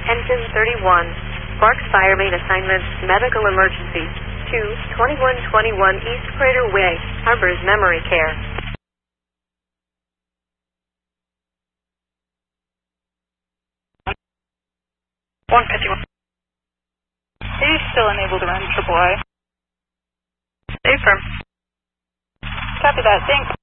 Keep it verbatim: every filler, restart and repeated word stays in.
Engine thirty-one. Sparks Fire Main Assignment, Medical Emergency. two, twenty-one twenty-one East Crater Way, Harbors Memory Care. one fifty-one. Are you still unable to run triple I? Stay firm. Copy that, thanks.